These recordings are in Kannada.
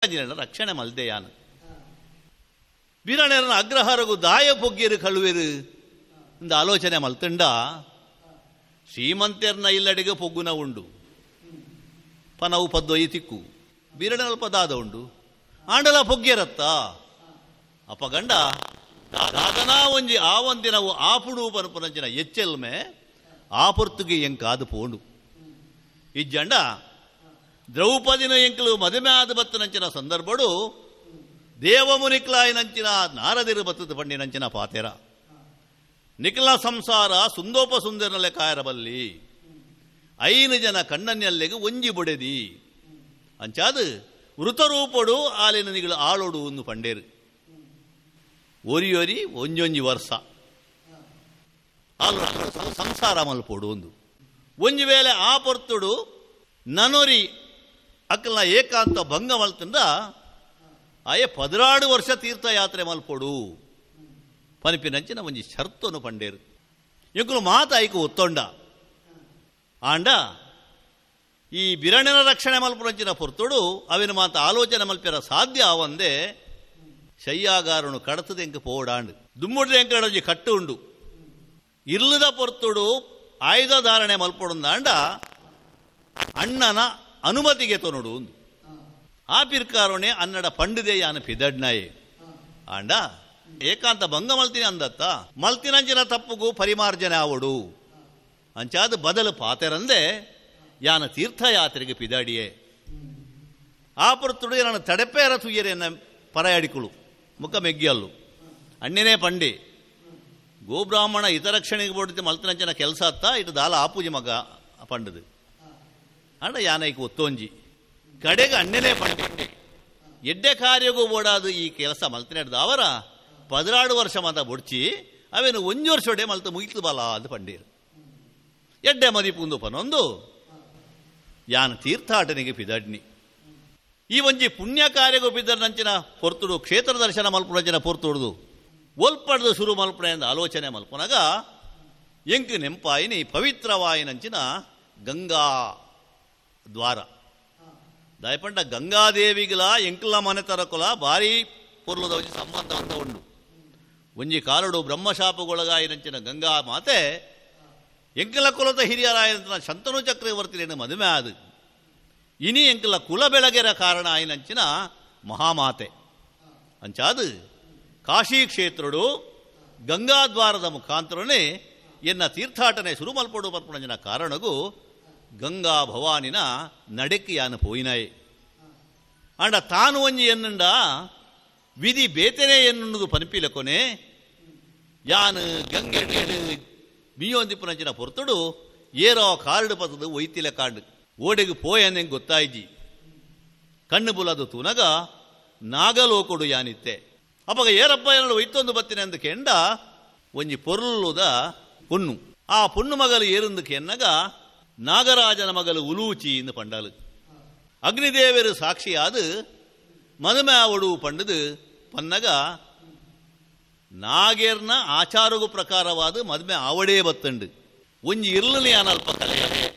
ಅಂಜಿನ ರಕ್ಷಣೆ ಮಲ್ದೆಯಾನು ಬೀರಣೆರನ ಅಗ್ರಹಾರಗು ದಾಯ ಪೊಗ್ಗಿರು ಕಳುವೆರು ಇಂದ ಆಲೋಚನೆ ಮಲ್ತಂಡ ಶ್ರೀಮಂತರ್ನ ಇಲ್ಲಡೆಗೆ ಪೊಗ್ಗುನ ಉಂಡು ಪನವು ಪದ್ದೊಯ್ಯಿ ತಿಕ್ಕು ಬೀರಣೆಲ ಪದಾದ ಉಂಡು ಆಂಡಲ ಪೊಗ್ಗೆರತ್ತ ಅಪಗಂಡ ದಾದನಾ ಒಂಜಿ ಆ ಒಂದಿನವು ಆಪುಡು ಪನಪನಂಚಿನ ಎಚ್ಚೆಲ್ಮೆ ಆ ಪೊರ್ತುಗೆ ಎಂಕಾದು ಪೋಂಡು ಇಜ್ಜಂಡ ದ್ರೌಪದಿನ ಎಂಕಲು ಮದುವೆ ಆದ ಬತ್ತನಂಚಿನ ಸಂದರ್ಭಡು ದೇವಮುನಿಕ್ಲಾಯಿನಂಚಿನ ನಾರದಿರು ಬತ್ತದ ಪಂಡಿನಂಚಿನ ಪಾತೆರ ನಿಖಿಲ ಸಂಸಾರ ಸುಂದೋಪ ಸುಂದರನಲ್ಲೇ ಕಾಯರಬಲ್ಲಿ 5 ಜನ ಕಣ್ಣನ್ನೆಲ್ಲೆಗೆ ಒಂಜಿ ಬೊಡೆದಿ ಅಂಚಾದು ವೃತರೂಪಡು ಆಲಿನ ನಿಗಳು ಆಳೋಡು ಒಂದು ಪಂಡೇರು ಒರಿಯೊರಿ ಒಂಜೊಂಜಿ ವರ್ಷ ಸಂಸಾರ ಮಲ್ಪೋಡು ಒಂಜಿ ವೇಳೆ ಆ ಪೊರ್ತುಡು ನನೊರಿ ಅಕ್ಕಲ್ನ ಏಕಾಂತ ಭಂಗ ಮಲ್ತಂದ ಆಯೆ 16 ವರ್ಷ ತೀರ್ಥಯಾತ್ರೆ ಮಲ್ಪೋಡು ಪನಿಪಿನಂಚಿನ ಒಂಜಿ ಶರ್ತನು ಪಂಡೇರು ಇಂಕುಲು ಮಾತಾಯ್ಕು ಒತ್ತೊಂಡ ಆಂಡ ಈ ಬಿರಣಿನ ರಕ್ಷಣೆ ಮಲ್ಪುನಂಚಿನ ಪೊರ್ತುಡು ಅವಿನ ಮಾತ ಆಲೋಚನೆ ಮಲ್ಪಿರ ಸಾಧ್ಯ ಅವಂದೇ ಶಯ್ಯಾಗಾರನು ಕಡತದ ಎಂಕ ಪೋಡಾಂಡು ದುಮ್ಮುಡ್ದ ಎಂಕಡಜಿ ಕಟ್ಟು ಉಂಡು ಇರ್ಲದ ಪೊರ್ತುಡು ಆಯುಧ ಧಾರಣೆ ಮಲ್ಪೊಡುಂದಾಂಡ ಅಣ್ಣನ ಅನುಮತಿಗೆ ತೊನಡು ಒಂದು ಆ ಪಿರ್ಕಾರೋಣೆ ಅನ್ನಡ ಪಂಡಿದೆಯಾನ ಪಿದಡ್ನಾಯೆ ಆಂಡ ಏಕಾಂತ ಭಂಗ ಮಲ್ತಿನಿ ಅಂದತ್ತ ಮಲ್ತಿನಂಚಿನ ತಪ್ಪುಗೂ ಪರಿಮಾರ್ಜನೆ ಆವಡು ಅಂಚಾದ ಬದಲು ಪಾತೆರಂದೆ ಯಾನ ತೀರ್ಥಯಾತ್ರೆಗೆ ಪಿದಾಡಿಯೇ ಆ ಪೊರ್ತುಡು ನನ್ನ ತಡೆಪೇರ ತುಯ್ಯರೆನ್ನ ಪರಯಾಡಿಕುಳು ಮುಖ ಮೆಗ್ಗಿಯಲ್ಲು ಅಣ್ಣನೇ ಪಂಡಿ ಗೋಬ್ರಾಹ್ಮಣ ಹಿತರಕ್ಷಣೆಗೆ ಬೋಡಿದ್ದು ಮಲ್ತಿನಂಚಿನ ಕೆಲಸ ಅತ್ತ ಇಟ್ಟು ದಾಲ ಆಪೂಜಿ ಮಗ ಪಂಡದು ಅಂಡ ಯಾನೈಕು ಒತ್ತೊಂಜಿ ಕಡೆಗೆ ಅಣ್ಣನೇ ಪಂಡಿ ಎಡ್ಡೆ ಕಾರ್ಯಗೂ ಓಡಾದು ಈ ಕೆಲಸ ಮಲ್ತಿನಡ್ದು ಅವರ 16 ವರ್ಷ ಮಾತ ಬೊಡ್ಚಿ ಅವೇನು 1 ವರ್ಷೊಡೆ ಮಲ್ತು ಮುಗಿತು ಬಲ ಅದು ಪಂಡೀರು ಎಡ್ಡೆ ಮದಿಪುಂದು ಪನೊಂದು ಯಾನ ತೀರ್ಥಾಟನಿಗೆ ಪಿದಡ್ನಿ ಈ ಒಂಜಿ ಪುಣ್ಯ ಕಾರ್ಯಗೂ ಪಿದರ್ನಂಚಿನ ಪೊರ್ತುಡು ಕ್ಷೇತ್ರ ದರ್ಶನ ಮಲ್ಪುನಂಚಿನ ಪೊರ್ತುಡ್ದು ಒಲ್ಪಡ್ದು ಶುರು ಮಲ್ಪನೆ ಎಂದು ಆಲೋಚನೆ ಮಲ್ಪನಾಗ ಎಂಕು ನೆಂಪಾಯಿನಿ ಪವಿತ್ರವಾಯಿನಂಚಿನ ಗಂಗಾ ದ್ವಾರ ದಯಪಂಡ ಗಂಗಾದೇವಿಗಳ ಎಂಕಲ ಮನೆ ತರಕುಲ ಭಾರಿ ಪೊರ್ಲದ ಒಂಜಿ ಸಂಬಂಧ ಅಂತ ಉಂಡು ಒಂಜಿ ಕಾಲಡು ಬ್ರಹ್ಮಶಾಪಗೊಳಗಾಯಿನಂಚಿನ ಗಂಗಾ ಮಾತೆ ಎಂಕಲ ಕುಲದ ಹಿರಿಯರಾಯನಂಚಿನ ಶಂತನು ಚಕ್ರವರ್ತಿಯನ್ನು ಮದುವೆ ಆದು ಇನಿ ಎಂಕಲ ಕುಲ ಬೆಳಗೆರ ಕಾರಣ ಆಯಿನಂಚಿನ ಮಹಾಮಾತೆ ಅಂಚಾದು ಕಾಶಿ ಕ್ಷೇತ್ರಡು ಗಂಗಾದ್ವಾರದ ಮುಖಾಂತರನೇ ಎನ್ನ ತೀರ್ಥಾಟನೆ ಶುರು ಮಲ್ಪಡು ಮಲ್ಪುಣಂಚಿನ ಕಾರಣಗೂ ಗಂಗಾ ಭವಾನಿನ ನಡಕ್ಕೆ ಯಾನು ಪೋಯಿನಾಯೆ ಅಂಡ ತಾನು ಒಂಜಿ ಎನ್ನುಂಡ ವಿಧಿ ಬೇತೆನೆ ಎನ್ನುವುದು ಪನಿಪಿಲ ಕೊನೆ ಯಾನು ಗಂಗೆ ಮೀಯೊಂದಿಪ್ಪುನಂಚಿನ ಪೊರ್ತುಡು ಏರೋ ಕಾರ್ಡು ಪತದು ಒಯ್ತಿಲ ಕಾಂಡು ಓಡೆಗೆ ಪೋಯಂದೆಂಗೆ ಗೊತ್ತಾಯ್ಜಿ ಕಣ್ಣು ಬುಲದು ತುನಗ ನಾಗಲೋಕೊಡು ಯಾನಿತ್ತೆ ಅವಾಗ ಏರಪ್ಪ ಏನಾಳು ಒಯ್ತೊಂದು ಬತ್ತಿನ ಅಂದು ಕೆಂಡ ಒಂಜಿ ಪೊರ್ಲುದ ಪುಣ್ಣು ಆ ಪುಣ್ಣು ಮಗಲು ಏರುಂದಕ್ಕೆ ಎನ್ನಗ ನಾಗರಾಜನ ಮಗಲು ಉಲೂಚಿ ಎಂದು ಪಂಡಾಲು ಅಗ್ನಿದೇವರು ಸಾಕ್ಷಿಯಾದು ಮದುವೆ ಆವಡು ಪಂಡದು ಪನ್ನಗ ನಾಗೇರ್ನ ಆಚಾರಗೂ ಪ್ರಕಾರವಾದ ಮದುವೆ ಆವಡೇ ಬತ್ತಂಡು ಒಂಜಿ ಇರ್ಲಲಿ ಅನಲ್ಪ ಕಲೆ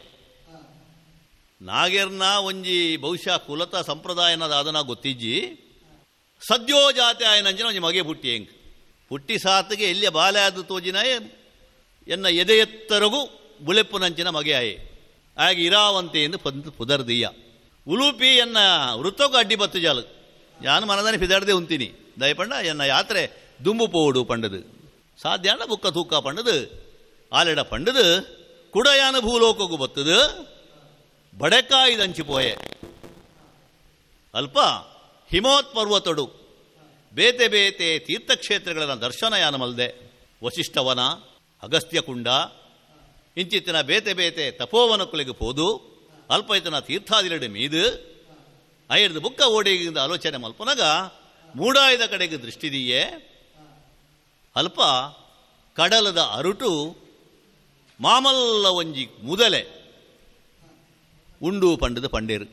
ನಾಗೇರ್ನ ಒಂಜಿ ಬಹುಶಃ ಕುಲತ ಸಂಪ್ರದಾಯನದ ಅದನ್ನ ಗೊತ್ತಿಜ್ಜಿ ಸದ್ಯೋ ಜಾತಿ ಆಯನಂಜಿನ ಒಂಜಿ ಮಗೆ ಪುಟ್ಟಿ ಹೆಂಗ್ ಪುಟ್ಟಿ ಸಾತಿಗೆ ಎಲ್ಲಿಯ ಬಾಲೆ ಆದ ತೋಜಿನ ಎನ್ನ ಎದೆ ಎತ್ತರಗೂ ಬುಳೆಪ್ಪುನಂಚಿನ ಮಗೆ ಆಯೆ ಹಾಗೆ ಇರಾವಂತೆ ಎಂದು ಪುದರ್ದೀಯ ಉಲೂಪಿ ಎನ್ನ ವೃತ್ತಕ್ಕೂ ಅಡ್ಡಿ ಬತ್ತು ಜಾಲು ಯಾನು ಮನದಾನೆ ಪಿದಾಡದೆ ಉಂತೀನಿ ದಯಪಂಡ ಎನ್ನ ಯಾತ್ರೆ ದುಂಬು ಪೋಡು ಪಂಡದು ಸಾಧ್ಯ ಅಂಡ ಬುಕ್ಕ ತೂಕ ಪಂಡದು ಆಲೆಡ ಪಂಡದು ಕುಡಯಾನ ಭೂಲೋಕಗೂ ಬತ್ತದು ಬಡೆಕಾಯಿದಂಚಿಪೋಯೆ ಅಲ್ಪ ಹಿಮೋತ್ ಪರ್ವತಡು ಬೇತೆ ಬೇತೆ ತೀರ್ಥಕ್ಷೇತ್ರಗಳ ದರ್ಶನ ಯಾನ ಮಲ್ದೆ ವಸಿಷ್ಠವನ ಅಗಸ್ತ್ಯಕುಂಡ ಇಂಚಿತ್ತಿನ ಬೇತೆ ಬೇತೆ ತಪೋವನಕ್ಕುಲಿಗೆ ಪೋದು ಅಲ್ಪ ಇತನ ತೀರ್ಥಾದಿಲಡೆ ಮೀದು ಐದು ಬುಕ್ಕ ಓಡಿಗಿಂದ ಆಲೋಚನೆ ಮಲ್ಪನಾಗ ಮೂಡಾಯದ ಕಡೆಗೆ ದೃಷ್ಟಿದೀಯೇ ಅಲ್ಪ ಕಡಲದ ಅರುಟು ಮಾಮಲ್ಲ ಒಂಜಿ ಮುದಲೆ ಉಂಡು ಪಂಡದು ಪಂಡೇರು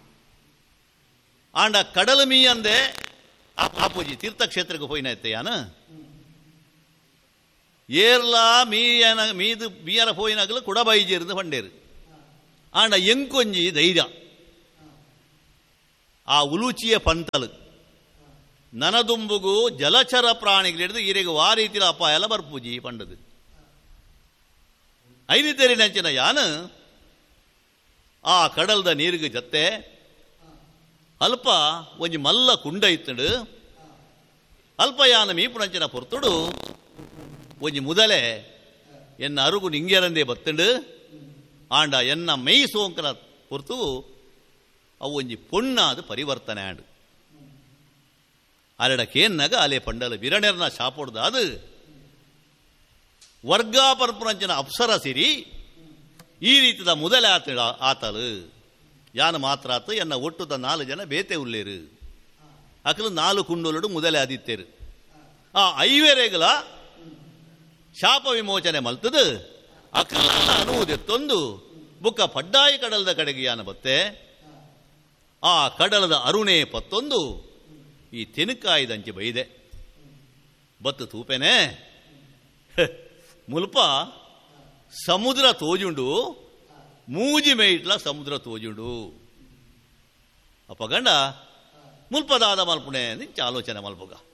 ಆಂಡ ಕಡಲು ಮೀಯಂದೆ ಆಪೂಜಿ ತೀರ್ಥಕ್ಷೇತ್ರಕ್ಕೆ ಹೋಯ್ನೈತೆ ಯಾನ ಏರ್ಲಾ ಮೀಯನ ಮೀದು ಮೀಯರ ಹೋಯಿನಾಗಲು ಕುಡಬೈಜಿருந்து ಪಂಡೇರು ಆಂಡ ಎಂಕೊಂಜಿ ಧೈರ್ಯ ಆ ಉಲೂಚಿಯ ಪಂತಲು ನನದುಂಬುಗು ಜಲಚರ ಪ್ರಾಣಿಗಳಿಡಿದು ಈರೆಗೆ ಆ ರೀತಿಯ ಅಪಾಯ ಬರ್ಪೂಜಿ ಪಂಡದು ಐದು ತೆರಿನಂಚಿನ ಯಾನು ಆ ಕಡಲ್ದ ನೀರಿಗೆ ಜತ್ತೆ ಅಲ್ಪ ಒಂಜಿ ಮಲ್ಲ ಕುಂಡ ಇತ್ತಡು ಅಲ್ಪ ಯಾನ ಮೀಪುನಂಚಿನ ಪೊರ್ತುಡು ಒಂಜಿ ಮುದಲೆ ಎನ್ನ ಅರುಗು ನಿಂಗೆರಂದೇ ಬತ್ತಂಡು ಆಂಡ ಎನ್ನ ಮೈ ಸೋಂಕನ ಪೊರ್ತು ಅವು ಒಂಜಿ ಪೊಣ್ಣಾದ ಪರಿವರ್ತನೆ ಆಂಡು ಅರಡಕೇನ್ನಾಗ ಅಲೆ ಪಂಡಲ ವಿರಣೆರ್ನ ಶಾಪೊಡ್ದು ಅದು ವರ್ಗಾಪರ್ಪುನಂಚಿನ ಅಪ್ಸರ ಸಿರಿ ಈ ರೀತಿಯ ಮುದಲೆ ಆತಲು ಯಾನು ಮಾತ್ರ ಆತು ಎನ್ನ ಒಟ್ಟುದ 4 ಜನ ಬೇತೆ ಉಳ್ಳೇರು ಅಕಲು 4 ಕುಂಡೋಲುಡು ಮುದಲೆ ಆದಿತ್ತೇರು ಆ ಐವೇರೆಗಲ ಶಾಪ ವಿಮೋಚನೆ ಮಲ್ತದು ಅಕಲ ಅನುವುದೆತ್ತೊಂದು ಬುಕ್ಕ ಪಡ್ಡಾಯಿ ಕಡಲದ ಕಡೆಗೆ ಯಾನ ಬತ್ತೆ ಆ ಕಡಲದ ಅರುಣೆ ಪತ್ತೊಂದು ಈ ತೆನುಕಾಯ್ದಂಚೆ ಬೈದೆ ಬತ್ತು ತೂಪೆನೆ ಮುಲ್ಪ ಸಮುದ್ರ ತೋಜುಂಡು ಮೂಜಿ ಮೇಯ್ಟ್ಲ ಸಮುದ್ರ ತೋಜುಂಡು ಅಪ್ಪಗಂಡ ಮುಲ್ಪದಾದ ಮಲ್ಪುಣೆ ನಿಂಚ ಆಲೋಚನೆ ಮಲ್ಪಗ